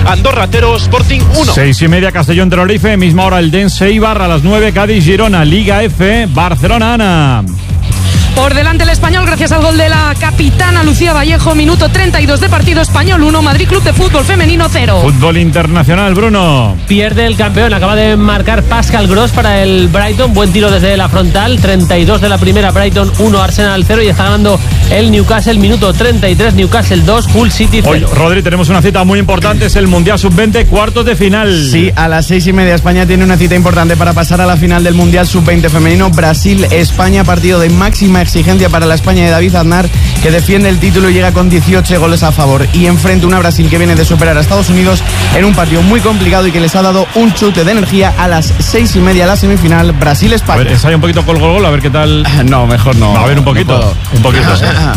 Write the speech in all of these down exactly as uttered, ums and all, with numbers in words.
Andorra cero, Sporting uno. Seis y media Castellón Tenerife, misma hora el Dense Eibar, a las nueve Cádiz Girona, Liga F, Barcelona Ana. Por delante el Español gracias al gol de la capitana Lucía Vallejo, minuto treinta y dos de partido. Español uno, Madrid Club de Fútbol Femenino cero. Fútbol internacional, Bruno. Pierde el campeón, acaba de marcar Pascal Gross para el Brighton, buen tiro desde la frontal, treinta y dos de la primera, Brighton uno, Arsenal cero, y está ganando el Newcastle, minuto treinta y tres, Newcastle dos, Hull City cero. Hoy, Rodri, tenemos una cita muy importante, es el Mundial sub veinte, cuartos de final. Sí, a las seis y media España tiene una cita importante para pasar a la final del Mundial sub veinte femenino, Brasil-España, partido de máxima exigencia para la España de David Aznar, que defiende el título y llega con dieciocho goles a favor, y enfrenta una Brasil que viene de superar a Estados Unidos en un partido muy complicado y que les ha dado un chute de energía. A las seis y media la semifinal, Brasil-España. A ver, ensaya un poquito gol, gol, gol, a ver qué tal. No, mejor no. A ver, un poquito, no un poquito.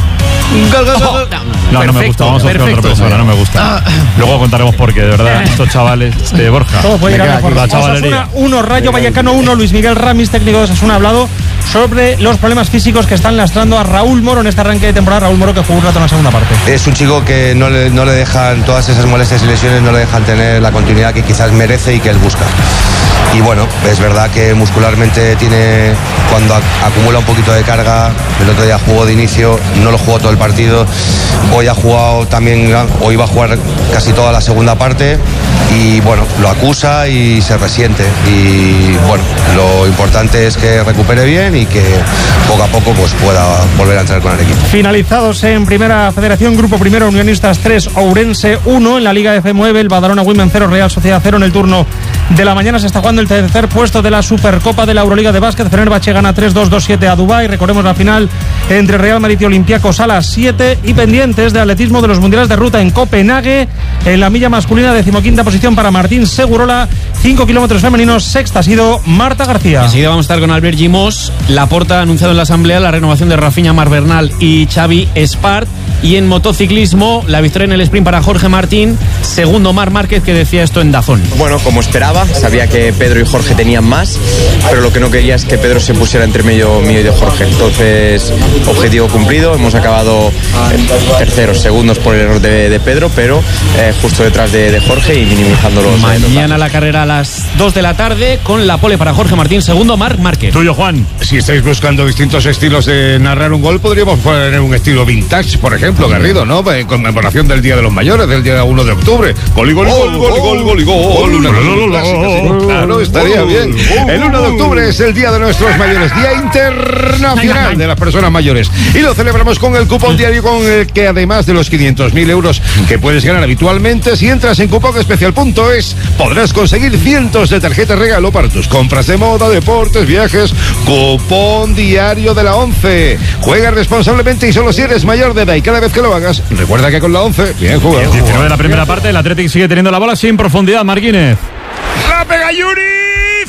Gol, gol, gol. No, no me gusta, vamos a hacer otra persona, no me gusta. Luego contaremos por qué, de verdad, estos chavales de Borja. Todo puede ir a la forma. Chavalería. uno, Rayo Vallecano uno, Luis Miguel Ramis, técnico de Osasuna, ha hablado sobre los problemas físicos que están lastrando a Raúl Moro en este arranque de temporada. Raúl Moro, que jugó un rato en la segunda parte. Es un chico que no le, no le dejan, todas esas molestias y lesiones no le dejan tener la continuidad que quizás merece y que él busca. Y bueno, es verdad que muscularmente tiene, cuando acumula un poquito de carga, el otro día jugó de inicio, no lo jugó todo el partido, hoy ha jugado también, hoy va a jugar casi toda la segunda parte y bueno, lo acusa y se resiente, y bueno, lo importante es que recupere bien y que poco a poco pues pueda volver a entrar con el equipo. Finalizados en Primera Federación, Grupo Primero, Unionistas tres, Ourense uno, en la Liga F nueve, el Badalona Women cero, Real Sociedad cero. En el turno de la mañana se está jugando el tercer puesto de la Supercopa de la Euroliga de Básquet. Fenerbahce gana tres dos, dos siete a Dubái. Recordemos la final entre Real Madrid y Olympiacos a las siete, y pendientes de atletismo de los mundiales de ruta en Copenhague. En la milla masculina, decimoquinta posición para Martín Segurola, cinco kilómetros femeninos, sexta ha sido Marta García. Enseguida vamos a estar con Albert Gimos. Laporta ha anunciado en la asamblea la renovación de Rafinha Marbernal y Xavi Espart. Y en motociclismo, la victoria en el sprint para Jorge Martín, segundo Marc Márquez, que decía esto en Dazón. Bueno, como esperaba, sabía que Pedro y Jorge tenían más, pero lo que no quería es que Pedro se pusiera entre medio mío y de Jorge. Entonces, objetivo cumplido, hemos acabado terceros, segundos por el error de, de Pedro, pero eh, justo detrás de, de Jorge y minimizando los... Mañana los la carrera a las dos de la tarde con la pole para Jorge Martín, segundo Marc Márquez. Tuyo, Juan. Si estáis buscando distintos estilos de narrar un gol, podríamos poner un estilo vintage, por ejemplo. Ejemplo, Garrido, ¿no? En conmemoración del Día de los Mayores, del día uno de octubre. Gol y gol, gol, gol, gol, gol, gol. Una clásica, claro, estaría bien. El uno de octubre es el Día de nuestros mayores, Día Internacional de las Personas Mayores. Y lo celebramos con el cupón diario, con el que además de los quinientos mil euros que puedes ganar habitualmente, si entras en cuponespecial punto es, podrás conseguir cientos de tarjetas regalo para tus compras de moda, deportes, viajes. Cupón diario de la ONCE. Juega responsablemente y solo si eres mayor de edad, y cada vez que lo hagas, recuerda que con la ONCE, bien jugado. diecinueve de la primera parte, el Athletic sigue teniendo la bola sin profundidad. Marquínez. La pega Yuri,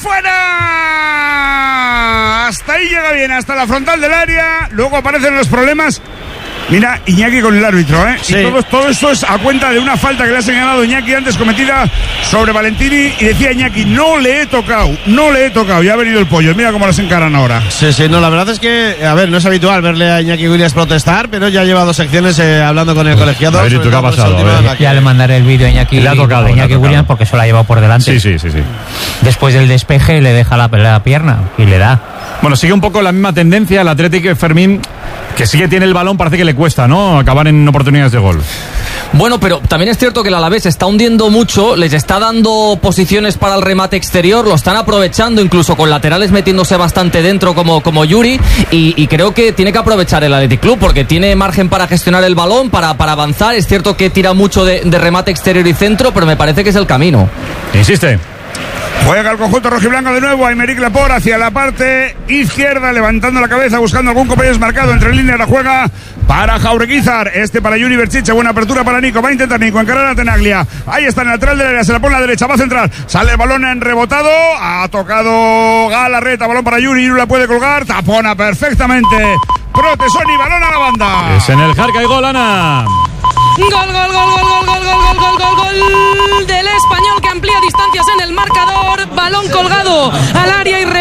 fuera. Hasta ahí llega bien, hasta la frontal del área. Luego aparecen los problemas. Mira, Iñaki con el árbitro, ¿eh? Sí. Y todo, todo esto es a cuenta de una falta que le ha señalado Iñaki antes cometida sobre Valentini, y decía Iñaki, no le he tocado, no le he tocado, y ha venido el pollo. Mira cómo las encaran ahora. Sí, sí, no, la verdad es que, a ver, no es habitual verle a Iñaki Williams protestar, pero ya lleva dos secciones eh, hablando con el colegiado. A ver, ¿y tú qué ha pasado? A ver. Ya le mandaré el vídeo a Iñaki, le ha tocado, a Iñaki le ha Williams porque se lo ha llevado por delante. Sí, sí, sí, sí. Después del despeje le deja la, la pierna y le da. Bueno, sigue un poco la misma tendencia el Athletic. Fermín, que sí que tiene el balón, parece que le cuesta, ¿no? Acabar en oportunidades de gol. Bueno, pero también es cierto que el Alavés se está hundiendo mucho, les está dando posiciones para el remate exterior, lo están aprovechando, incluso con laterales metiéndose bastante dentro como, como Yuri, y, y creo que tiene que aprovechar el Athletic Club porque tiene margen para gestionar el balón, para, para avanzar. Es cierto que tira mucho de, de remate exterior y centro, pero me parece que es el camino. Insiste. Juega el conjunto rojiblanco de nuevo. Aymeric Laporte hacia la parte izquierda, levantando la cabeza, buscando algún compañero desmarcado. Entre líneas la juega para Jaureguizar. Este para Juni Berchiche. Buena apertura para Nico. Va a intentar Nico encarar a Tenaglia. Ahí está en el lateral del área. Se la pone a la derecha. Va a centrar. Sale el balón en rebotado. Ha tocado Galarreta. Balón para Juni. Juni la puede colgar. Tapona perfectamente Protesoni. Balón a la banda. Es en el Jarca y gol, Ana. Gol, gol, gol, gol, gol, gol, gol, gol, gol, gol, gol del Español, que amplía distancias en el marcador. Balón colgado al área y remata de primera.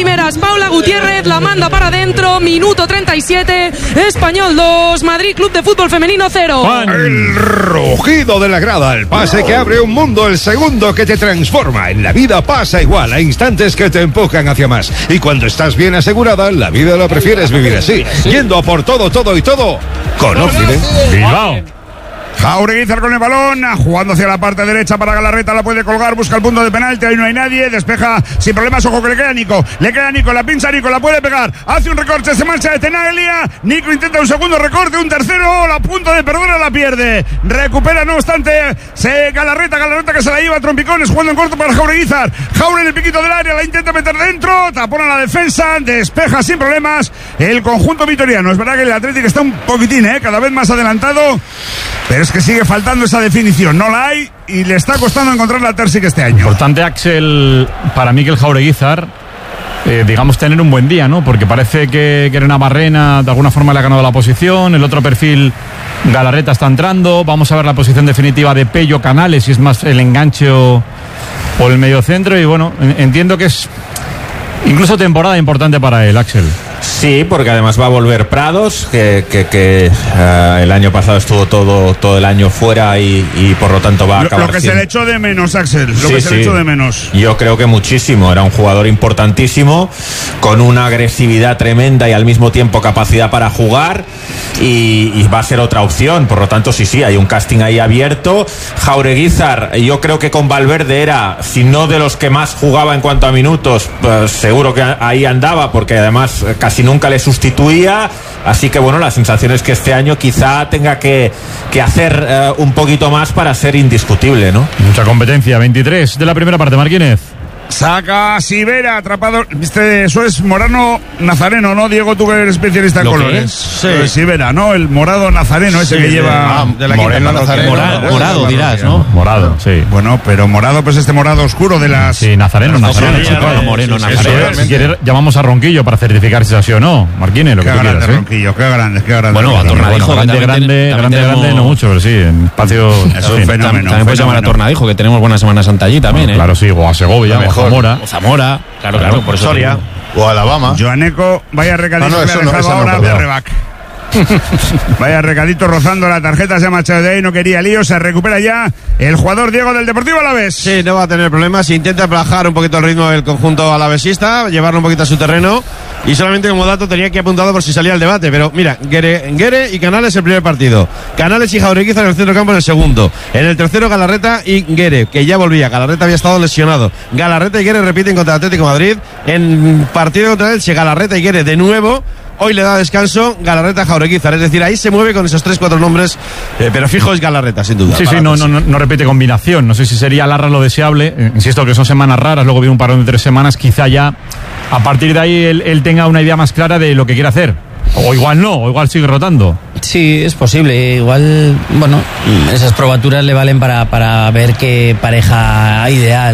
primeras. Paula Gutiérrez la manda para adentro. Minuto treinta y siete. Español dos, Madrid Club de Fútbol Femenino cero. El rugido de la grada, el pase que abre un mundo, el segundo que te transforma. En la vida pasa igual, hay instantes que te empujan hacia más. Y cuando estás bien asegurada, la vida la prefieres vivir así, yendo a por todo, todo y todo con Óptime. Bilbao. Jaureguizar con el balón, jugando hacia la parte derecha para Galarreta, la puede colgar, busca el punto de penalti, ahí no hay nadie, despeja sin problemas, ojo que le queda a Nico, le queda a Nico, la pincha Nico, la puede pegar, hace un recorte, se marcha de Tenaglia, Nico intenta un segundo recorte, un tercero, la punta de perder la pierde, recupera no obstante, se Galarreta, Galarreta que se la lleva a trompicones, jugando en corto para Jaureguizar, Jaure en el piquito del área, la intenta meter dentro, tapona la defensa, despeja sin problemas el conjunto vitoriano, es verdad que el Atlético está un poquitín, eh, cada vez más adelantado, pero es que sigue faltando esa definición, no la hay y le está costando encontrar la Terzic este año. Importante, Axel, para Mikel Jaureguizar, eh, digamos, tener un buen día, ¿no? Porque parece que, que Navarrena de alguna forma le ha ganado la posición, el otro perfil, Galarreta, está entrando, vamos a ver la posición definitiva de Pello Canales, si es más el enganche o, o el mediocentro, y bueno, entiendo que es incluso temporada importante para él, Axel. Sí, porque además va a volver Prados, que, que, que uh, el año pasado estuvo todo, todo el año fuera y, y por lo tanto va a acabar. Lo, lo que siendo... se le echó de menos, Axel, lo sí, que se sí. le echó de menos. Yo creo que muchísimo, era un jugador importantísimo, con una agresividad tremenda y al mismo tiempo capacidad para jugar, y, y va a ser otra opción, por lo tanto sí, sí, hay un casting ahí abierto. Jaureguizar, yo creo que con Valverde era, si no de los que más jugaba en cuanto a minutos, pues seguro que ahí andaba, porque además casi nunca le sustituía, así que bueno, la sensación es que este año quizá tenga que, que hacer uh, un poquito más para ser indiscutible, ¿no? Mucha competencia, veintitrés de la primera parte, Marquínez. Saca Sivera, atrapado. Viste, eso es morano nazareno, ¿no? Diego, tú que eres especialista en colores. Sí. Sivera, ¿no? El morado nazareno ese sí, que lleva. Ah, de la moreno nazareno. Morado, morado dirás, ¿no? Morado, sí. Bueno, pero morado, pues este morado oscuro de las. Sí, nazareno, nazareno. Sí, sí, moreno, sí, nazareno. Si quieres, llamamos a Ronquillo para certificar si es así o no. Marquínez, lo qué que tú grande, quieras, ¿eh? Ronquillo, qué grande, qué grande. Bueno, a Tornadijo. Bueno, grande, grande, grande, grande, no mucho, pero sí, en espacio. Es un fenómeno. También puedes llamar a Tornadijo, que tenemos buena Semana Santa allí también, ¿eh? Claro, sí, o a Segovia, o a Zamora. O Zamora. Claro, claro, por eso. Soria o Alabama. Joaneco, vaya recadito no, no, que le ha no, dejado no, ahora no, de Rebac. Vaya recadito rozando la tarjeta, se ha marchado de ahí, no quería lío, se recupera ya el jugador Diego del Deportivo Alavés. Sí, no va a tener problemas, intenta bajar un poquito el ritmo del conjunto alavesista, llevarlo un poquito a su terreno, y solamente como dato tenía que apuntado por si salía el debate, pero mira, Guere, Guere y Canales el primer partido, Canales y Jaureguizar en el centro campo en el segundo, en el tercero Galarreta y Guere, que ya volvía, Galarreta había estado lesionado, Galarreta y Guere repiten contra el Atlético de Madrid, en partido contra Elche, Galarreta y Guere de nuevo. Hoy le da descanso Galarreta Jaureguizar, es decir, ahí se mueve con esos tres, cuatro nombres, eh, pero fijo es Galarreta, sin duda. Sí, sí, no, no, no, no repite combinación, no sé si sería Larra lo deseable, eh, insisto que son semanas raras, luego viene un parón de tres semanas, quizá ya a partir de ahí él, él tenga una idea más clara de lo que quiere hacer, o igual no, o igual sigue rotando. Sí, es posible. Igual, bueno, esas probaturas le valen para, para ver qué pareja ideal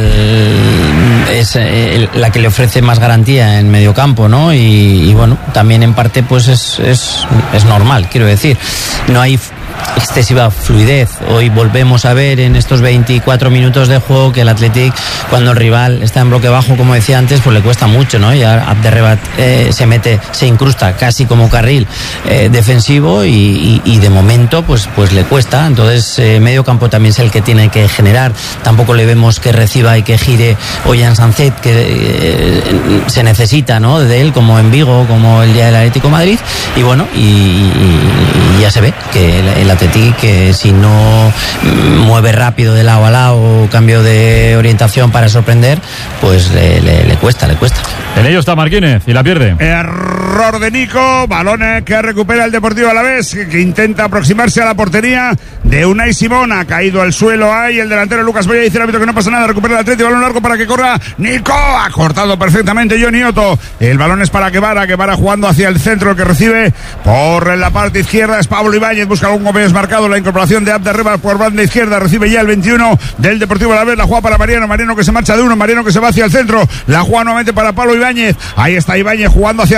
es eh, la que le ofrece más garantía en medio campo, ¿no? Y, y bueno, también en parte pues es, es, es normal, quiero decir. No hay excesiva fluidez. Hoy volvemos a ver en estos veinticuatro minutos de juego que el Athletic, cuando el rival está en bloque bajo, como decía antes, pues le cuesta mucho, ¿no? Y Abderrebat eh, se mete, se incrusta casi como carril eh, defensivo y, y, y de momento pues, pues le cuesta. Entonces eh, medio campo también es el que tiene que generar. Tampoco le vemos que reciba y que gire Ollán Sancet, que eh, se necesita, ¿no? De él, como en Vigo, como el día del Atlético de Madrid. Y bueno, y, y, y ya se ve que el, el Athletic, que si no mueve rápido de lado a lado, cambio de orientación para sorprender, pues le, le, le cuesta, le cuesta. En ello está Marquínez y la pierde. Error de Nico, balón que recupera el Deportivo Alavés, que, que intenta aproximarse a la portería de Unai Simón, ha caído al suelo ahí el delantero Lucas Boya, dice el árbitro que no pasa nada, recupera el Atlético, balón largo para que corra Nico, ha cortado perfectamente Johnny Otto, el balón es para Guevara, Guevara jugando hacia el centro, el que recibe por la parte izquierda es Pablo Ibáñez, busca algún Gómez marcado, la incorporación de Abderreba por banda izquierda, recibe ya el veintiuno del Deportivo Alavés, la juega para Mariano, Mariano que se marcha de uno, Mariano que se va hacia el centro, la juega nuevamente para Pablo Ibáñez, ahí está Ibáñez jugando hacia la parte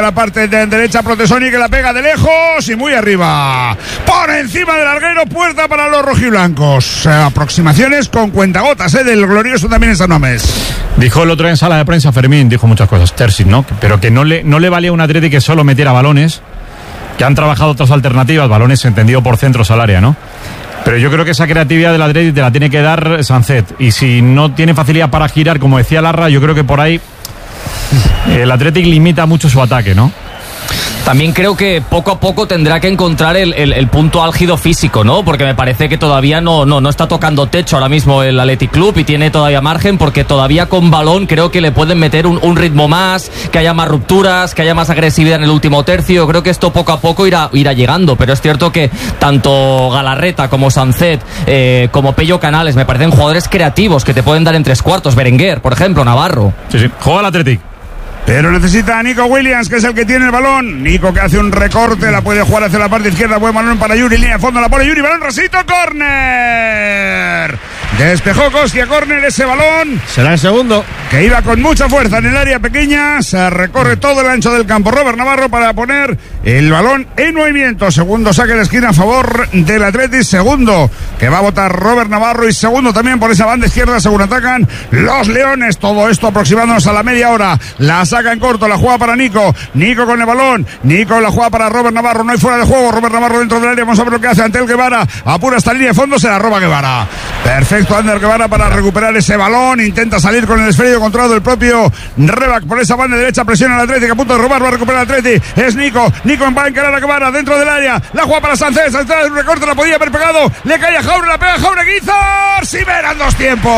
de derecha Protesoni, que la pega de lejos y muy arriba. Por encima del larguero, puerta para los rojiblancos. Eh, aproximaciones con cuentagotas, eh, del glorioso también en San Mamés. Dijo el otro en sala de prensa, Fermín, dijo muchas cosas, Terzic, ¿no? Pero que no le, no le valía un Atleti que solo metiera balones, que han trabajado otras alternativas, balones entendido por centros al área, ¿no? Pero yo creo que esa creatividad del Atleti te la tiene que dar Sancet. Y si no tiene facilidad para girar, como decía Larra, yo creo que por ahí el Athletic limita mucho su ataque, ¿no? También creo que poco a poco tendrá que encontrar el, el, el punto álgido físico, ¿no? Porque me parece que todavía no, no, no está tocando techo ahora mismo el Athletic Club y tiene todavía margen, porque todavía con balón creo que le pueden meter un, un ritmo más, que haya más rupturas, que haya más agresividad en el último tercio. Creo que esto poco a poco irá, irá llegando, pero es cierto que tanto Galarreta como Sancet, eh, como Pello Canales, me parecen jugadores creativos que te pueden dar en tres cuartos. Berenguer, por ejemplo, Navarro. Sí, sí, juega el Athletic. Pero necesita a Nico Williams, que es el que tiene el balón. Nico, que hace un recorte, la puede jugar hacia la parte izquierda. Buen balón para Yuri, línea de fondo, la pone Yuri, balón rasito, córner. Despejó Kostia, córner, ese balón. Será el segundo. Que iba con mucha fuerza en el área pequeña. Se recorre todo el ancho del campo Robert Navarro para poner el balón en movimiento. Segundo saque de esquina a favor del Athletic. Segundo que va a votar Robert Navarro. Y segundo también por esa banda izquierda según atacan los Leones. Todo esto aproximándonos a la media hora. La saca en corto, la juega para Nico. Nico con el balón. Nico la juega para Robert Navarro. No hay fuera de juego. Robert Navarro dentro del área. Vamos a ver lo que hace ante el Guevara. Apura esta línea de fondo. Se la roba Guevara. Perfecto, Ander Guevara para recuperar ese balón. Intenta salir con el esférico controlado el propio Rebac por esa banda derecha. Presiona al Athletic a punto de robar. Va a recuperar el Athletic. Es Nico. Nico va a encarar a Guevara dentro del área. La juega para Sánchez. Sánchez un recorte. La podía haber pegado. Le cae a Jaure. La pega a Jaureguizar. Si verán dos tiempos.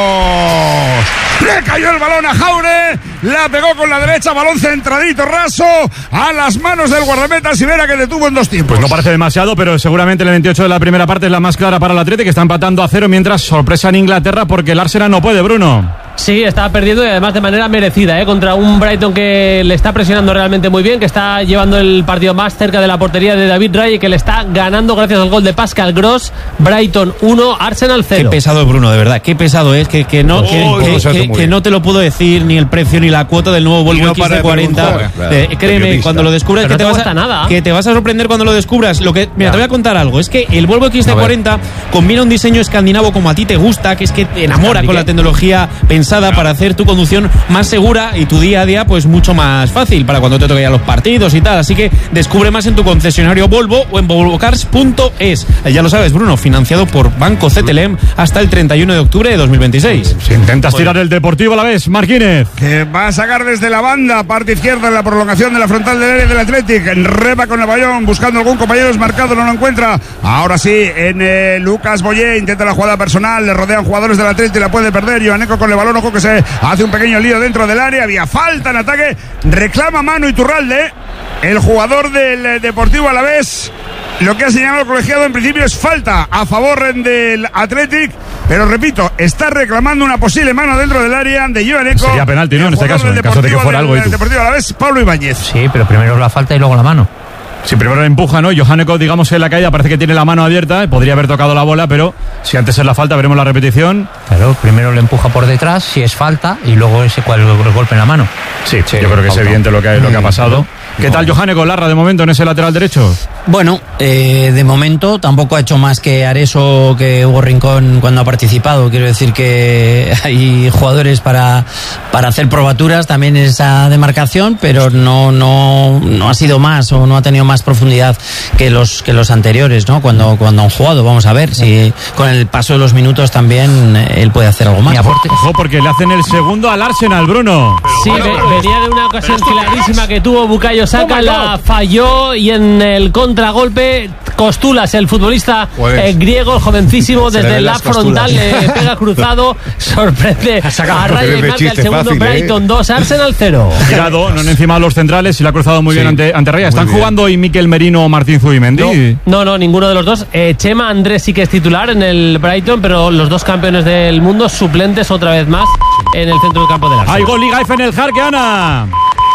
Le cayó el balón a Jaure. La pegó con la derecha. Balón centradito, raso. A las manos del guardameta Sivera, que detuvo en dos tiempos. Pues no parece demasiado, pero seguramente el veintiocho de la primera parte es la más clara para el Athletic, que está empatando a cero, mientras sorpresa en Inglaterra porque el Arsenal no puede, Bruno. Sí, está perdiendo y además de manera merecida, ¿eh? Contra un Brighton que le está presionando realmente muy bien, que está llevando el partido más cerca de la portería de David Raya y que le está ganando gracias al gol de Pascal Gross. Brighton uno, Arsenal cero. Qué pesado es Bruno, de verdad, qué pesado es, que, que, no, oh, que, que, que, que no te lo puedo decir ni el precio ni la cuota del nuevo Volvo no X C cuarenta. Eh, créeme, cuando lo descubras que te, vas a, nada. que te vas a sorprender cuando lo descubras. Lo que, mira, te voy a contar algo, es que el Volvo X C cuarenta combina un diseño escandinavo como a ti te gusta, que es que te enamora con la tecnología pensada para hacer tu conducción más segura y tu día a día pues mucho más fácil para cuando te toque a los partidos y tal. Así que descubre más en tu concesionario Volvo o en volvo cars punto es. Ya lo sabes, Bruno, financiado por Banco C T L M hasta el treinta y uno de octubre de dos mil veintiséis. Si intentas tirar el Deportivo a la vez, Marquínez. Que va a sacar desde la banda, parte izquierda en la prolongación de la frontal del área del Athletic. Reba con el balón, buscando algún compañero desmarcado, no lo encuentra. Ahora sí, en eh, Lucas Boyé intenta la jugada personal, le rodean jugadores del Athletic, la puede perder. Joaneco con el balón, ojo que se hace un pequeño lío dentro del área. Había falta en ataque, reclama mano Iturralde, el jugador del eh, Deportivo Alavés. Lo que ha señalado el colegiado en principio es falta a favor del Athletic, pero repito, está reclamando una posible mano dentro del área de Joaneco. Sería penalti, ¿no? En este caso, en caso de que fuera algo. El Deportivo Alavés, Pablo Ibáñez. Sí, pero primero la falta y luego la mano. Si primero la empuja, ¿no? Johaneco, digamos, en la caída parece que tiene la mano abierta, podría haber tocado la bola, pero si antes es la falta, veremos la repetición. Claro, primero le empuja por detrás, si es falta, y luego ese cual el golpe en la mano. Sí, sí, yo creo que es evidente lo que, lo que ha pasado. ¿Qué tal Johaneco, Larra, de momento en ese lateral derecho? Bueno, eh, de momento tampoco ha hecho más que Areso, que Hugo Rincón cuando ha participado. Quiero decir que hay jugadores para, para hacer probaturas también en esa demarcación, pero no, no, no ha sido más o no ha tenido más profundidad que los, que los anteriores, ¿no? Cuando, cuando han jugado. Vamos a ver si con el paso de los minutos también él puede hacer algo más. Ojo, porque le hacen el segundo al Arsenal, Bruno. Sí, ve, venía de una ocasión clarísima que tuvo Bukayo Saka, la falló y en el contragolpe Costulas, el futbolista pues, eh, griego, jovencísimo, desde la frontal le eh, pega cruzado, sorprende a Raya y marca el segundo. Fácil, Brighton dos, eh. Arsenal cero. Tirado, no encima a los centrales y le ha cruzado muy sí, bien ante, ante Raya. ¿Están jugando hoy Mikel Merino o Martín Zubimendi? No, no, no, ninguno de los dos. Eh, Chema Andrés sí que es titular en el Brighton, pero los dos campeones del mundo suplentes otra vez más en el centro del campo del Arsenal. Hay gol Liga F en el Jarque, Ana.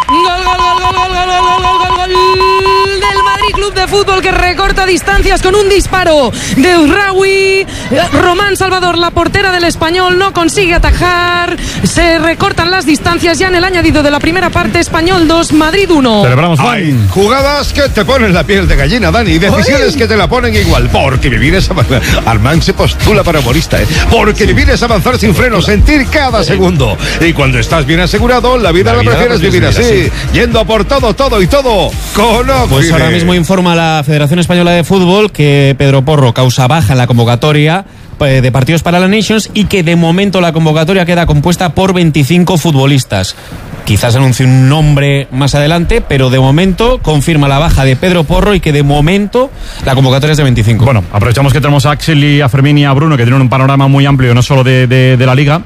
Gol, gol, gol, gol, gol, gol, gol, gol, gol, gol del Madrid Club de Fútbol, que recorta distancias con un disparo de Uzraoui. Román Salvador, la portera del Español, no consigue atajar. Se recortan las distancias ya en el añadido de la primera parte. Español dos, Madrid uno. Celebramos, Hay jugadas que te ponen la piel de gallina, Dani, y decisiones que te la ponen igual. Porque vivir es avanzar. Armand se postula para humorista, ¿eh? Porque vivir es avanzar sin freno, sentir cada segundo. Y cuando estás bien asegurado, la vida la, la vida prefieres vivir así, así, yendo a por todo, todo y todo con Oxide. Pues ahora mismo informa la Federación Española de Fútbol que Pedro Porro causa baja en la convocatoria de partidos para la Nations y que de momento la convocatoria queda compuesta por veinticinco futbolistas. Quizás anuncie un nombre más adelante, pero de momento confirma la baja de Pedro Porro y que de momento la convocatoria es de veinticinco. Bueno, aprovechamos que tenemos a Axel y a Fermín y a Bruno, que tienen un panorama muy amplio, no solo de, de, de la Liga.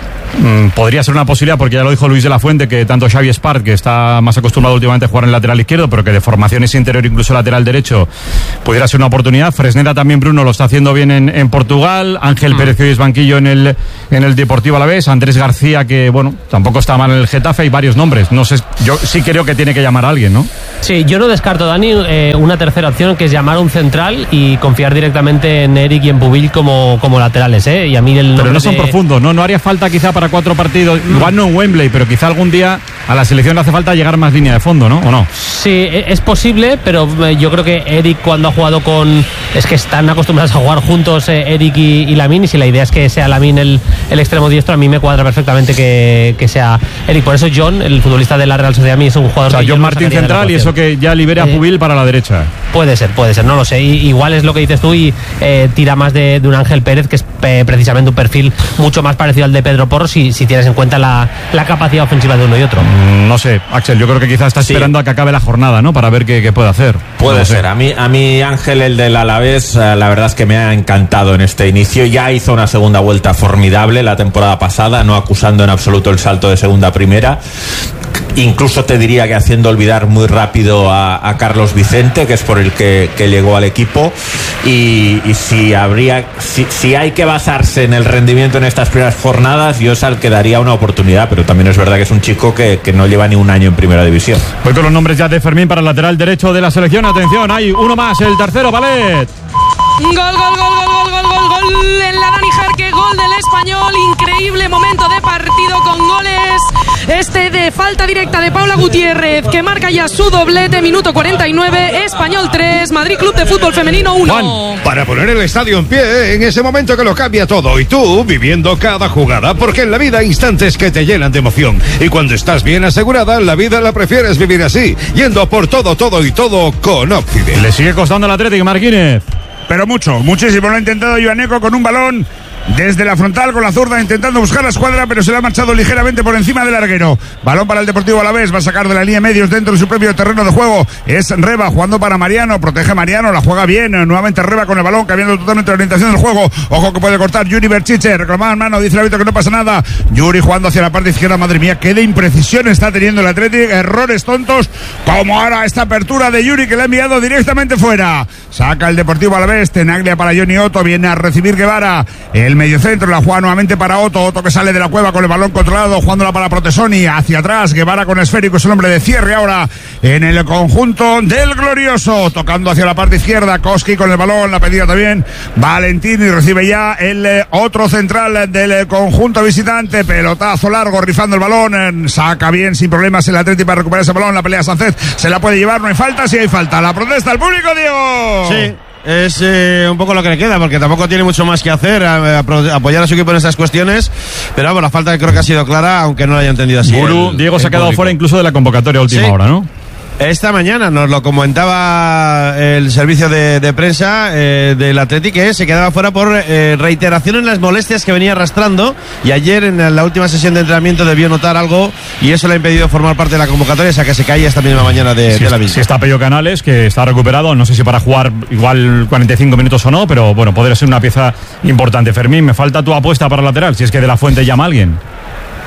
Mm, podría ser una posibilidad, porque ya lo dijo Luis de la Fuente, que tanto Xavi Espart, que está más acostumbrado últimamente a jugar en el lateral izquierdo, pero que de formación es interior, incluso lateral derecho, pudiera ser una oportunidad. Fresneda también, Bruno, lo está haciendo bien en, en Portugal. Ángel mm. Pérez, que hoy es banquillo en el, en el Deportivo Alavés. Andrés García, que bueno, tampoco está mal en el Getafe. Hay varios nombres. No sé, yo sí creo que tiene que llamar a alguien, ¿no? Sí, yo no descarto, Dani, eh, una tercera opción, que es llamar a un central y confiar directamente en Eric y en Pubil como, como laterales, ¿eh? Y a mí el pero no son de... profundos, ¿no? No haría falta quizá para cuatro partidos, mm. igual no en Wembley, pero quizá algún día a la selección le hace falta llegar más línea de fondo, ¿no? ¿O no? Sí, es posible, pero yo creo que Eric, cuando ha jugado con... Es que están acostumbrados a jugar juntos eh, Eric y, y Lamine, y si la idea es que sea Lamine el, el extremo diestro, a mí me cuadra perfectamente que, que sea Eric. Por eso John, el futbolista de la Real Sociedad, a mí es un jugador... O sea, que John Martín central y eso que ya libere a Pubil eh, para la derecha. Puede ser, puede ser, no lo sé. Y, igual es lo que dices tú y eh, tira más de, de un Ángel Pérez, que es eh, precisamente un perfil mucho más parecido al de Pedro Porro, si, si tienes en cuenta la, la capacidad ofensiva de uno y otro. Mm, no sé, Axel, yo creo que quizás está sí. esperando a que acabe la jornada, ¿no? Para ver qué, qué puede hacer. Puede no ser. Sé. A mí, a mí Ángel, el del Alavés, la verdad es que me ha encantado en este inicio. Ya hizo una segunda vuelta formidable la temporada pasada, no acusando en absoluto el salto de segunda a primera. Incluso te diría que haciendo olvidar muy rápido a, a Carlos Vicente, que es por el que, que llegó al equipo. Y, y si habría, si, si hay que basarse en el rendimiento en estas primeras jornadas, yo es al que daría una oportunidad, pero también es verdad que es un chico que, que no lleva ni un año en primera división. Voy con los nombres ya de Fermín para el lateral derecho de la selección. Atención, hay uno más, el tercero, Valet. Gol, gol, gol, gol, gol, gol, gol, gol en la Dani Jarque, gol del Español. Increíble momento de partido con goles. Este de falta directa de Paula Gutiérrez, que marca ya su doblete, minuto cuarenta y nueve. Español tres, Madrid Club de Fútbol Femenino uno. Juan, para poner el estadio en pie, en ese momento que lo cambia todo, y tú viviendo cada jugada, porque en la vida hay instantes que te llenan de emoción, y cuando estás bien asegurada, la vida la prefieres vivir así, yendo por todo, todo y todo con Oxide. Le sigue costando el Atlético, Marquínez. Pero mucho, muchísimo lo ha intentado Ioaneco con un balón desde la frontal con la zurda, intentando buscar la escuadra, pero se le ha marchado ligeramente por encima del larguero. Balón para el Deportivo Alavés, va a sacar de la línea medios dentro de su propio terreno de juego. Es Reba jugando para Mariano, protege Mariano, la juega bien, nuevamente Reba con el balón, cambiando totalmente la orientación del juego. Ojo que puede cortar Yuri Berchiche, reclamaba en mano, dice el árbitro que no pasa nada. Yuri jugando hacia la parte izquierda, madre mía, qué de imprecisión está teniendo el Atlético, errores tontos, como ahora esta apertura de Yuri que le ha enviado directamente fuera. Saca el Deportivo Alavés, Tenaglia para Johnny Otto, viene a recibir Guevara, el mediocentro, la juega nuevamente para Otto, Otto que sale de la cueva con el balón controlado, jugándola para Protesoni, hacia atrás, Guevara con esférico, es el hombre de cierre ahora en el conjunto del Glorioso, tocando hacia la parte izquierda, Koski con el balón, la pedida también Valentín, y recibe ya el eh, otro central del eh, conjunto visitante, pelotazo largo, rifando el balón, eh, saca bien sin problemas el Atlético para recuperar ese balón, la pelea Sánchez, se la puede llevar, no hay falta, sí hay falta, la protesta del público, Diego. Sí. Es eh, un poco lo que le queda, porque tampoco tiene mucho más que hacer, a, a, a apoyar a su equipo en estas cuestiones, pero vamos, la falta creo que ha sido clara, aunque no la haya entendido así. Guru, el, Diego se ha quedado público fuera incluso de la convocatoria a última sí. hora, ¿no? Esta mañana nos lo comentaba el servicio de, de prensa eh, del Athletic, que se quedaba fuera por eh, reiteración en las molestias que venía arrastrando, y ayer en la última sesión de entrenamiento debió notar algo y eso le ha impedido formar parte de la convocatoria, o sea que se cae esta misma mañana de, sí, de la misma. Sí está Pello Canales, que está recuperado, no sé si para jugar igual cuarenta y cinco minutos o no, pero bueno, podría ser una pieza importante. Fermín, me falta tu apuesta para lateral, si es que de la Fuente llama a alguien.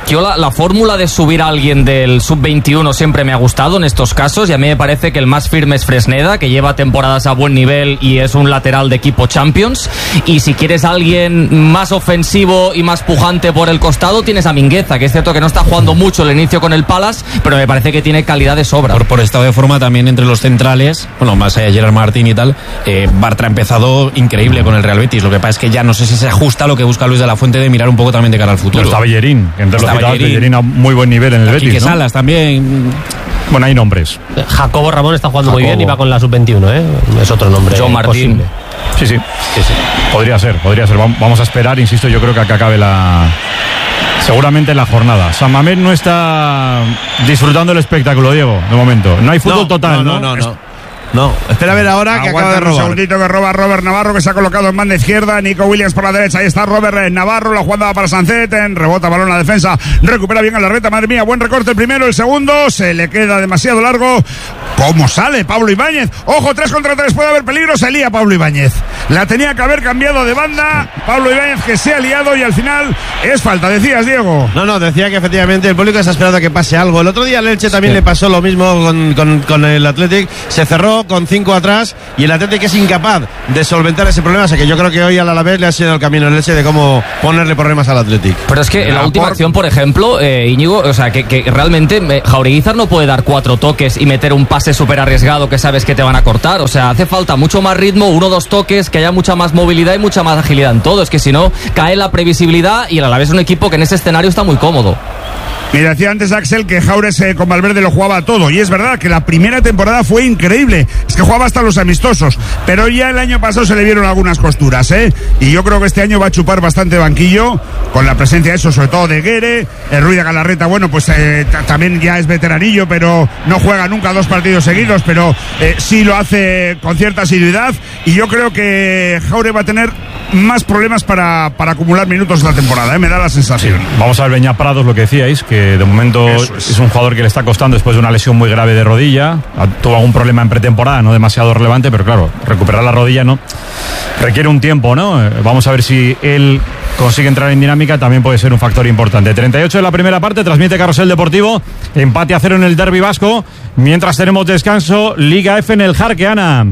Yo la, la fórmula de subir a alguien del sub veintiuno siempre me ha gustado en estos casos, y a mí me parece que el más firme es Fresneda, que lleva temporadas a buen nivel y es un lateral de equipo Champions. Y si quieres a alguien más ofensivo y más pujante por el costado, tienes a Mingueza, que es cierto que no está jugando mucho el inicio con el Palace, pero me parece que tiene calidad de sobra. Por, por estado de forma también entre los centrales, bueno, más allá de Gerard Martín y tal, eh, Bartra ha empezado increíble con el Real Betis. Lo que pasa es que ya no sé si se ajusta a lo que busca Luis de la Fuente de mirar un poco también de cara al futuro. Está Bellerín, entre los citados, Bellerín a muy buen nivel en el Betis, Quique ¿no? Salas también. Bueno, hay nombres. Jacobo Ramón está jugando Jacobo. muy bien y va con la sub veintiuno, ¿eh? Es otro nombre. John Martín. Sí, sí, sí, sí. Podría ser, podría ser. Vamos a esperar, insisto, yo creo que acá acabe la... seguramente la jornada. San Mamés no está disfrutando el espectáculo, Diego, de momento. No hay fútbol no, total, no, ¿no? no, no, no. No, espera a ver ahora que acaba de un robar. segundito que roba Robert Navarro, que se ha colocado en banda izquierda. Nico Williams por la derecha. Ahí está Robert Navarro. La jugada para Sancet. Rebota balón a la defensa. Recupera bien a la reta. Madre mía, buen recorte el primero. El segundo se le queda demasiado largo. ¿Cómo sale Pablo Ibáñez? Ojo, tres contra tres. Puede haber peligro. Se lía Pablo Ibáñez. La tenía que haber cambiado de banda. Pablo Ibáñez, que se ha liado y al final es falta. Decías, Diego. No, no, decía que efectivamente el público está esperando a que pase algo. El otro día el Elche también sí. le pasó lo mismo con, con, con el Athletic. Se cerró con cinco atrás y el Athletic es incapaz de solventar ese problema. Así que yo creo que hoy al Alavés le ha sido el camino el Elche de cómo ponerle problemas al Athletic. Pero es que en la La última por... acción, por ejemplo, eh, Íñigo, o sea, que, que realmente eh, Jaureguizar no puede dar cuatro toques y meter un pase súper arriesgado que sabes que te van a cortar. O sea, hace falta mucho más ritmo, uno o dos toques, que haya mucha más movilidad y mucha más agilidad en todo. Es que si no, cae la previsibilidad y el Alavés es un equipo que en ese escenario está muy cómodo. Mira, decía antes Axel que Jaures eh, con Valverde lo jugaba todo, y es verdad que la primera temporada fue increíble, es que jugaba hasta los amistosos, pero ya el año pasado se le vieron algunas costuras, ¿eh? Y yo creo que este año va a chupar bastante banquillo, con la presencia de eso, sobre todo de Guere. El Ruiz de Galarreta, bueno, pues eh, t- también ya es veteranillo, pero no juega nunca dos partidos seguidos, pero eh, sí lo hace con cierta asiduidad, y yo creo que Jaure va a tener más problemas para, para acumular minutos en la temporada, ¿eh? Me da la sensación. Sí. Vamos a ver Beñat Prados, lo que decíais, que de momento es. es un jugador que le está costando después de una lesión muy grave de rodilla. Tuvo algún problema en pretemporada, no demasiado relevante, pero claro, recuperar la rodilla no requiere un tiempo, ¿no? Vamos a ver si él consigue entrar en dinámica, también puede ser un factor importante. treinta y ocho de la primera parte, transmite Carrusel Deportivo, empate a cero en el derbi vasco, mientras tenemos descanso, Liga F en el Jarqueana.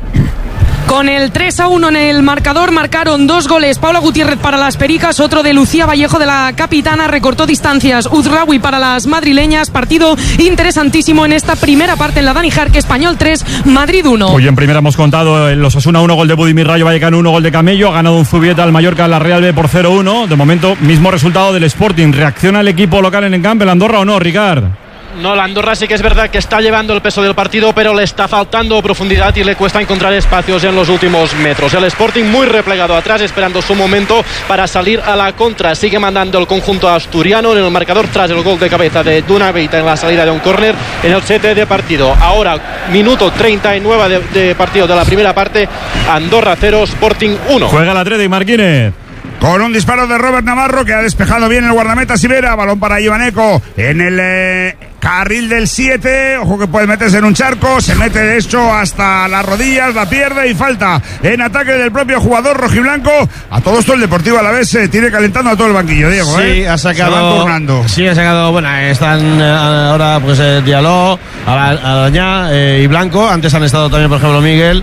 Con el tres a uno en el marcador marcaron dos goles. Paula Gutiérrez para las Pericas, otro de Lucía Vallejo de la Capitana. Recortó distancias Uzraoui para las madrileñas. Partido interesantísimo en esta primera parte en la Dani Jarque. Español tres, Madrid uno. Hoy en primera hemos contado los Osasuna uno, gol de Budimir, Rayo Vallecano uno, gol de Camello. Ha ganado un Zubieta al Mallorca, la Real B por cero uno. De momento, mismo resultado del Sporting. ¿Reacciona el equipo local en el campo, el Andorra o no, Ricard? No, la Andorra sí que es verdad que está llevando el peso del partido, pero le está faltando profundidad y le cuesta encontrar espacios en los últimos metros. El Sporting muy replegado atrás, esperando su momento para salir a la contra. Sigue mandando el conjunto asturiano en el marcador tras el gol de cabeza de Dunaveita en la salida de un córner en el set de partido. Ahora, minuto treinta y nueve de, de partido de la primera parte. Andorra cero, Sporting uno. Juega el Atlético Marquínez. Con un disparo de Robert Navarro, que ha despejado bien el guardameta Sivera. Balón para Ivaneco en el eh, carril del siete. Ojo que puede meterse en un charco. Se mete de hecho hasta las rodillas, la pierde y falta en ataque del propio jugador rojiblanco. A todo esto el Deportivo Alavés se tiene calentando a todo el banquillo, Diego. Sí, ¿eh? ha sacado. Se van turnando. Sí, ha sacado. Bueno, están eh, ahora pues eh, Diallo, Arañá eh, y Blanco. Antes han estado también, por ejemplo, Miguel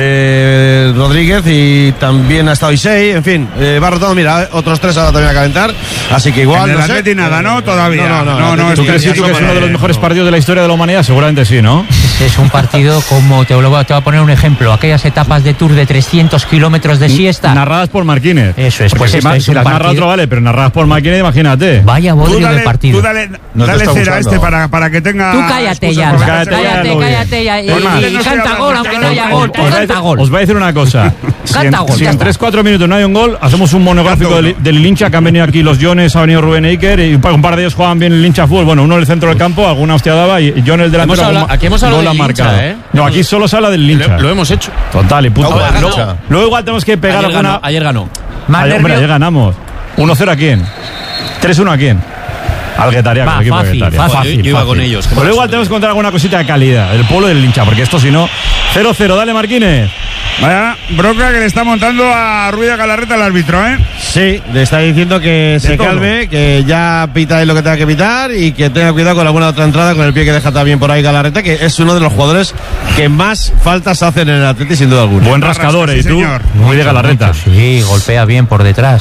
eh, Rodríguez y también ha estado Isei. En fin, eh, va rotando. Mira, otros tres ahora también a calentar. Así que igual. En el no sé. Atleti nada, ¿no? Todavía. No, no, no. no, no ¿Tú crees que es uno de los mejores partidos de la historia de la humanidad? Seguramente sí, ¿no? Es un partido como, te, lo voy a, te voy a poner un ejemplo, aquellas etapas de Tour de trescientos kilómetros de siesta. Narradas por Marquínez. Eso es, Porque pues si, esto ma- es si un las narra partido- otro vale, pero narradas por Marquínez, imagínate. Vaya Tú bodrio dale, de partido. tú dale, No te dale está cera a gustando. este para, para que tenga. Tú cállate excusa ya, por cállate, hacerse- ya, cállate, lo cállate ya, y, Pues nada, y no estoy canta hablando, gol aunque no haya os- gol, Os voy, a canta decir, gol. os voy a decir una cosa. Si Canta en, gol, si ya en está. tres cuatro minutos no hay un gol, hacemos un monográfico Canta del, uno. del hincha, que han venido aquí los Jones, ha venido Rubén Eiker, y un par, un par de ellos juegan bien el hincha fútbol. Bueno, uno en el centro del campo, alguna hostia daba, y John el delantero. Hemos hablado- algún aquí hemos hablado gol del ha hincha, marcado. ¿eh? No, aquí solo se habla del hincha. Lo, lo hemos hecho. Total, y punto. No, Luego- hincha. Luego igual tenemos que pegar Ayer alguna. ganó, ayer ganó. Más Ayer, hombre, nervio- ayer ganamos. uno cero a quién. tres uno a quién. Al Guetaria, Va, con el equipo de fácil, Guetaria. fácil. Yo iba con ellos. Pero igual tenemos que contar alguna cosita de calidad, el pueblo del hincha, porque esto si no. cero cero, dale Marquínez. Vaya bronca que le está montando a Ruiz de Galarreta el árbitro, ¿eh? Sí, le está diciendo que se todo. calme, que ya pita él lo que tenga que pitar y que tenga cuidado con alguna otra entrada con el pie que deja también por ahí Galarreta, que es uno de los jugadores que más faltas hacen en el Atleti sin duda alguna. Buen rascador, ¿eh? ¿Y tú? Muy de Galarreta. Sí, golpea bien por detrás.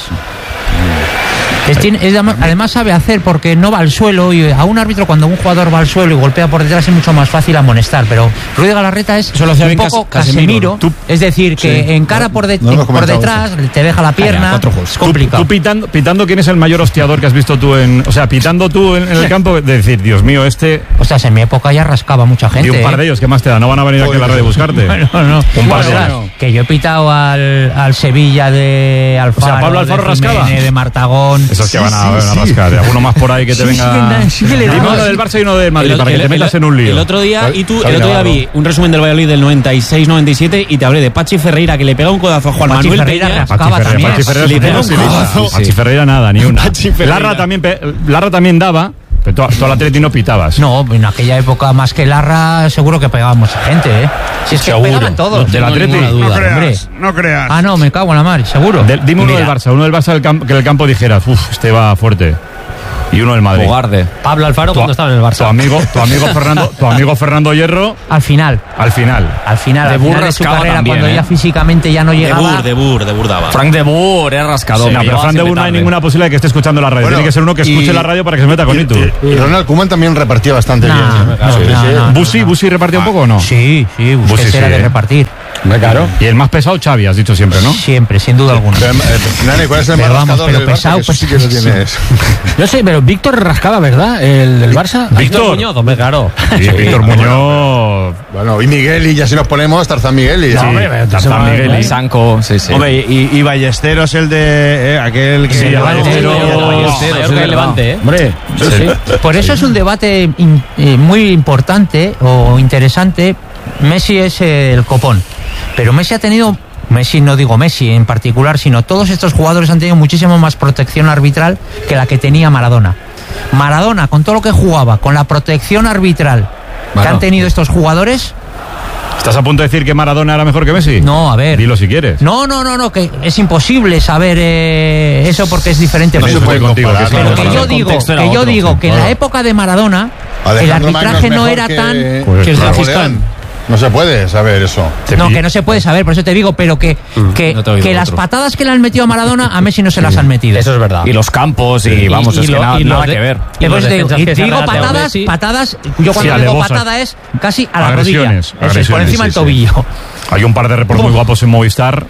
Es, tiene- es además- además sabe hacer, porque no va al suelo, y a un árbitro cuando un jugador va al suelo y golpea por detrás es mucho más fácil amonestar, pero Ruiz de Galarreta es Eso lo hacía un bien poco Cas- Casemiro, Casemiro, es decir, que Sí. encara por, de- No hemos por comentado detrás, te deja la pierna, es complicado. Tú, tú pitando, pitando, ¿quién es el mayor hostiador que has visto tú en... O sea, pitando tú en, en el campo, de decir, Dios mío, este... O sea, en mi época ya rascaba mucha gente. Y un par ¿eh? de ellos, ¿qué más te da? No van a venir aquí a la red a buscarte. Bueno, no. Un par de Bueno, ellos. que yo he pitado al, al Sevilla de Alfaro, O sea, Pablo Alfaro de Jiménez, rascaba. de Martagón. Esos que van a, van a rascar. ¿eh? Alguno más por ahí que te Sí, venga... sí, sí que le Dime damos. uno del Barça y uno del Madrid, El- para que el- te metas el- en un lío. El otro día, y tú, el Javi otro día Navarro. vi un resumen del Valladolid del noventa y seis noventa y siete y te hablé de Pachi Ferreira, que le pega un codazo a Juan Pachi Manuel Ferreira Peña. rascaba Pachi Ferreira, también. Pachi Ferreira Le es un pega un facilista. codazo. Pachi Ferreira nada, ni una. Pachi Ferreira. Larra también, pe- Larra también daba, pero tú, tú al Atleti no pitabas. No, en aquella época más que Larra seguro que pegábamos a gente, ¿eh? Si es que Seguro. pegaban todos. Del Atleti. No Hombre. creas, no creas. Ah, no, me cago en la mar, seguro. De- dime uno Mira, del Barça, uno del Barça del campo, que en el campo dijeras, uff, este va fuerte. Y uno del Madrid. Bogarde. Pablo Alfaro Tu- cuando estaba en el Barça. Tu amigo, tu amigo Fernando, tu amigo Fernando Hierro, Al final, al final. al final, De al Boer final de su rascaba carrera, también, cuando ¿eh? ya físicamente ya no De llegaba. Boer, de Boer, de Boer daba. Frank de Boer era rascador. No, pero llegaba Fran de siempre Boer no hay tarde. ninguna posibilidad de que esté escuchando la radio. Bueno, Tiene que ser uno que escuche y- la radio para que se meta con Itu. Y Ronald Koeman también repartía bastante No, bien. no, Sí, no, sí. no, no. ¿Busi, Busi repartía un poco o no? Sí, sí, Busi Busquets sí, era de ¿eh? repartir. Claro. Y el más pesado, Xavi, has dicho siempre, ¿no? Siempre, sin duda alguna. Pero, eh, Nani, ¿cuál es el Pero más vamos, rascador pero del Barça? pesado, Que eso sí que pues, lo tienes. No sé, pero Víctor rascaba, ¿verdad? El del Barça. Víctor. Muñoz, hombre, claro. Sí, Víctor Muñoz. Bueno, y Miguel, y ya si nos ponemos, Tarzán Miguel. Y ya. Sí, hombre, pero Tarzán se va, Miguel. ¿eh? y- Sanco, sí, sí. Hombre, y, y Ballesteros, el de eh, aquel que... Sí, que- Ballesteros. Mayor que el Levante, ¿eh? Hombre, sí, sí. Por eso es un debate in- eh, muy importante o interesante. Messi es eh, el copón, pero Messi ha tenido, Messi no digo Messi en particular, sino todos estos jugadores han tenido muchísimo más protección arbitral que la que tenía Maradona. Maradona, con todo lo que jugaba, con la protección arbitral que Bueno. han tenido estos jugadores. ¿Estás a punto de decir que Maradona era mejor que Messi? No, a ver. Dilo si quieres. No, no, no, no, que es imposible saber eh, eso porque es diferente. No se Pero puede contigo, que es que inocente. yo El digo, contexto era que yo otro, digo sí. que en la época de Maradona el Alejandro Magno arbitraje es no mejor era que- tan... Pues que claro. Napoleón. No se puede saber eso. Te No, pi- que no se puede saber, por eso te digo, pero que, que, no te he oído que las otro. patadas que le han metido a Maradona a Messi no se las han metido. Eso es verdad. Y los campos, y vamos, y es que lo- nada, y los nada de- que ver. y Y los pues te digo, defensas y que te se digo regalaban a patadas, Messi. patadas, yo Sí, cuando digo alevosas. patada es casi a la Agresiones, rodilla. Eso es, por agresiones, encima sí, del sí. tobillo. Hay un par de reportes muy guapos en Movistar.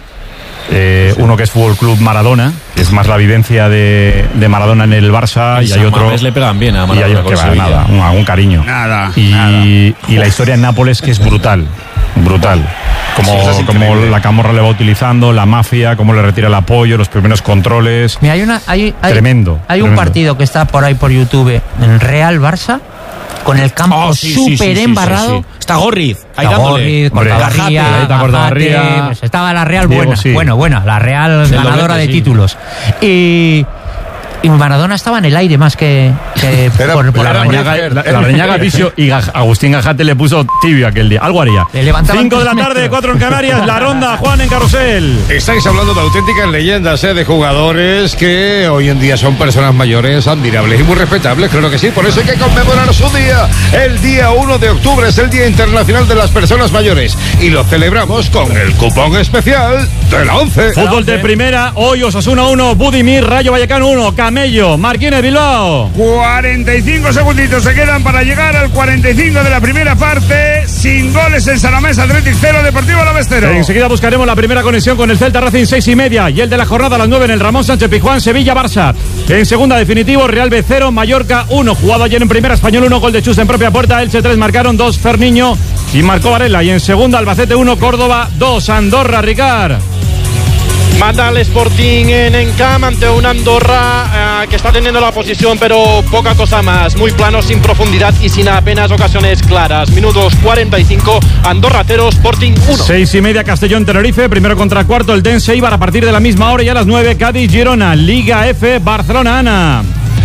Eh, uno que es Fútbol Club Maradona, que es más la vivencia de, de Maradona en el Barça, y hay San otro. Mamés le pegan bien a y hay Maradona otro con que va, Sevilla. nada, un, algún cariño. Nada, Y, nada. y la historia en Nápoles, que es brutal. Brutal. Como, Sí, eso es como increíble. la Camorra le va utilizando, la mafia, cómo le retira el apoyo, los primeros controles. Mira, hay una, hay, hay- Tremendo, Hay un tremendo. partido que está por ahí por YouTube, en Real Barça, con el campo Oh, sí, sí, sí, súper sí, embarrado. sí, sí. Está Gorriz, ahí Está dándole. Gorriz, Hombre, Cortagarría, Gajate, ahí te acuerdas, Gajate, Garría. pues estaba la Real Diego, buena, sí. bueno, buena, la Real El ganadora doblete, de sí. títulos. Y, y Maradona estaba en el aire más que, que Era- por, por La era Reñaga, Borges, la, era la Reñaga Borges. Vicio y Gaj- Agustín Gajate le puso tibio aquel día. Algo haría. Le levantaban cinco de la tres tarde, metros. cuatro en Canarias, la ronda, Juan en Carrusel. Estáis hablando de auténticas leyendas, ¿eh? De jugadores que hoy en día son personas mayores, admirables y muy respetables, claro que sí. Por eso hay que conmemorar su día. El día uno de octubre es el Día Internacional de las Personas Mayores y lo celebramos con el cupón especial de la once. Fútbol de primera, hoy Osasuna uno, Budimir, Rayo Vallecano uno, Camello, Marquínez Bilbao. cuarenta y cinco segunditos se quedan para llegar al cuarenta y cinco de la primera parte. Sin goles en Salamés, Athletic cero, Deportivo Alavés cero. Enseguida buscaremos la primera conexión con el Celta Racing seis y media y el de la jornada a las nueve en el Ramón Sánchez Pizjuán, Sevilla Barça. En segunda definitivo, Real B cero, Mallorca uno. Jugado ayer en primera, Español uno, gol de Chus en propia puerta, Elche tres, marcaron dos, Ferniño y marcó Varela. Y en segunda, Albacete uno, Córdoba dos, Andorra, Ricard. Manda al Sporting en Encam ante un Andorra eh, que está teniendo la posición, pero poca cosa más. Muy plano, sin profundidad y sin apenas ocasiones claras. Minutos cuarenta y cinco, Andorra cero, Sporting uno. Seis y media, Castellón Tenerife, primero contra cuarto, el Dense Eibar a partir de la misma hora y a las nueve, Cádiz Girona, Liga F, Barcelona Ana.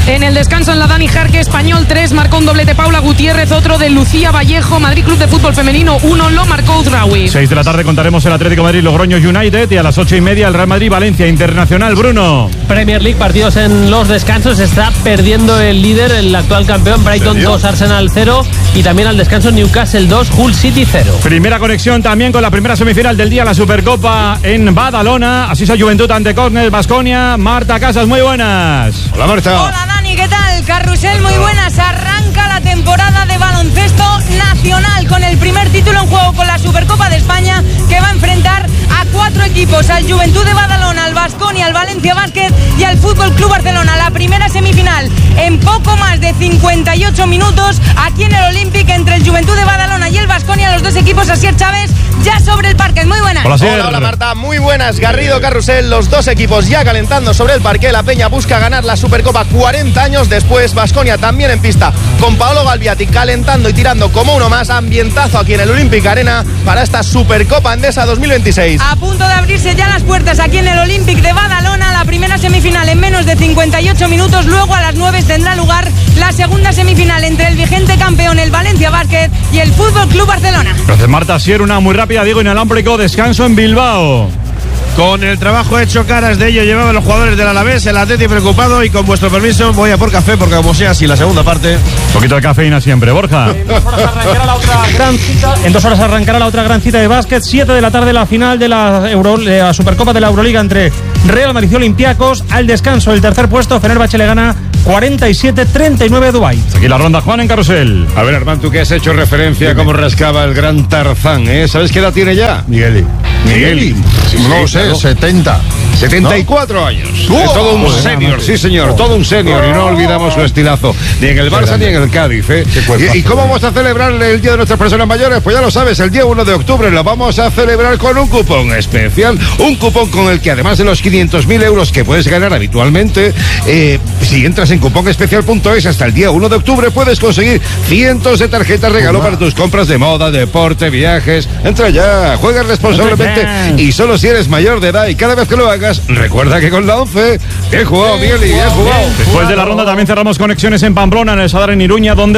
En el descanso en la Dani Jarque, Español tres, marcó un doblete Paula Gutiérrez, otro de Lucía Vallejo. Madrid Club de Fútbol Femenino uno, lo marcó Uzraoui. seis de la tarde contaremos el Atlético de Madrid Logroño United y a las ocho y media el Real Madrid Valencia Internacional. Bruno. Premier League, partidos en los descansos. Está perdiendo el líder, el actual campeón, Brighton dos, Arsenal cero. Y también al descanso Newcastle dos, Hull City cero. Primera conexión también con la primera semifinal del día, la Supercopa en Badalona. Así es Juventud ante Córner, Baskonia. Marta Casas, muy buenas. Hola Marta. Hola Dani, ¿qué tal? Carrusel, muy buenas. Arranca la temporada de baloncesto nacional con el primer título en juego con la Supercopa de España, que va a enfrentar a cuatro equipos: al Juventud de Badalona, al Baskonia, al Valencia Basket y al Fútbol Club Barcelona. La primera semifinal en poco más de cincuenta y ocho minutos aquí en el Olympic entre el Juventud de Badalona y el Baskonia. Los dos equipos, Asier Chávez, ya sobre el parque. Muy buenas. Hola, hola, hola Marta, muy buenas. Garrido, Carrusel, los dos equipos ya calentando sobre el parque. La Peña busca ganar la Supercopa cuarenta años después. Baskonia también en pista con Paolo Galviati calentando y tirando como uno más. Ambientazo aquí en el Olympic Arena para esta Supercopa Endesa dos mil veintiséis. A punto de abrirse ya las puertas aquí en el Olympic de Badalona. La primera semifinal en menos de cincuenta y ocho minutos. Luego a las nueve tendrá lugar la segunda semifinal entre el vigente campeón, el Valencia Basket, y el Fútbol Club Barcelona. Gracias Marta. Sier, una muy rápida. Diego inalámbrico. Descanso en Bilbao. Con el trabajo hecho, caras de ello llevaban los jugadores del Alavés, el Atleti preocupado, y con vuestro permiso voy a por café, porque como sea así la segunda parte. Un poquito de cafeína siempre, Borja. En dos horas arrancará la otra gran cita, en dos horas arrancará la otra gran cita de básquet. siete de la tarde la final de la, Euro, de la Supercopa de la Euroliga entre Real Madrid y Olympiacos. Al descanso, el tercer puesto, Fenerbahce le gana cuarenta y siete treinta y nueve a Dubái. Aquí la ronda, Juan, en Carrusel. A ver, Armand, tú que has hecho referencia a cómo rascaba el gran Tarzán, ¿eh? ¿Sabes qué edad tiene ya? Migueli. Migueli. Sí, no lo sé, claro. setenta. setenta y cuatro ¿no? años. ¡Oh! Es todo un Pues senior, sí señor, todo un senior. Y no olvidamos su estilazo, ni en el Barça ni en el Cádiz, ¿eh? ¿Y, ¿Y cómo vamos a celebrar el Día de nuestras personas mayores? Pues ya lo sabes, el día uno de octubre lo vamos a celebrar con un cupón especial. Un cupón con el que, además de los quinientos mil euros que puedes ganar habitualmente, eh, si entras en cupón especial punto es hasta el día uno de octubre puedes conseguir cientos de tarjetas regalo para tus compras de moda, deporte, viajes. Entra ya, juega responsablemente y solo si eres mayor de edad, y cada vez que lo hagas, recuerda que con la once, bien jugado, Miguel, y bien jugado. Después de la ronda también cerramos conexiones en Pamplona, en el Sadar, en Iruña, donde